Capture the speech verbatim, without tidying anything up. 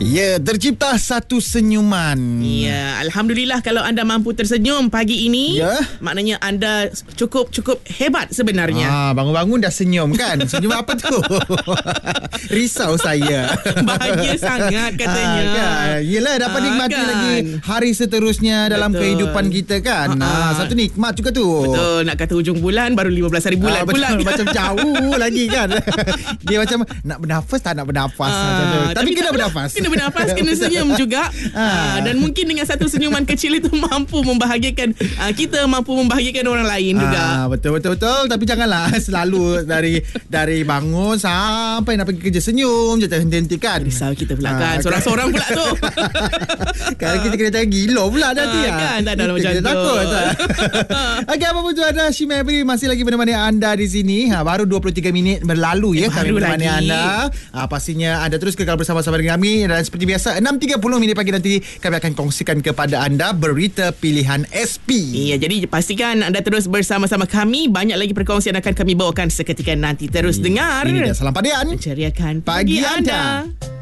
Ya, tercipta satu senyuman. Ya, Alhamdulillah kalau anda mampu tersenyum pagi ini, ya, maknanya anda cukup-cukup hebat sebenarnya. Ah, bangun-bangun dah senyum kan? Senyum apa tu? Risau saya. Bahagia sangat katanya. Ah, kan? Yelah, dapat Ah, nikmati kan? lagi hari seterusnya dalam Betul. kehidupan kita kan. Ah, ah. Ah, satu nikmat juga tu. Betul, nak kata hujung bulan baru lima belas hari bulan Ah, pula. betul, macam jauh lagi kan. Dia macam nak bernafas tak nak bernafas Ah, macam tu. Tapi, tapi kena tak- bernafas. Kena bernafas, kena senyum juga. Ah. Ah, dan mungkin dengan satu senyuman kecil itu mampu membahagiakan ah, kita, mampu membahagiakan orang lain juga. Ah, betul betul betul, tapi janganlah selalu dari dari bangun sampai nak pergi kerja senyum je tak henti-henti kan. Risau kita pula Ah, kan. Seorang-seorang pula tu. Kan kita kena jangan gila pula nanti Ah, ah. kan, tak ada Kita macam kena tu. takut tak? Okey, apa pun tu ada Shima Every masih lagi menemani anda di sini. Ha, baru dua puluh tiga minit berlalu ya Eh, kami baru menemani lagi. anda. Ha, pastinya anda terus kekal bersama-sama dengan kami dan seperti biasa enam tiga puluh minit pagi nanti kami akan kongsikan kepada anda berita pilihan S P. Iya, jadi pastikan anda terus bersama-sama kami. Banyak lagi perkongsian akan kami bawakan seketika nanti. Terus dengar. Ini dia Salam Padian. Menceriakan Pagi pagi anda. anda.